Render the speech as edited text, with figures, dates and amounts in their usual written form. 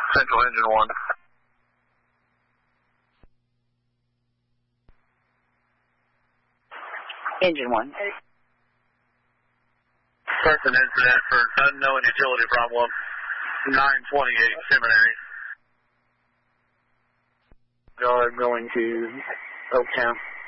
Central Engine 1. Engine 1. First an incident for unknown utility problem, 928 Seminary. Guard going to Oaktown.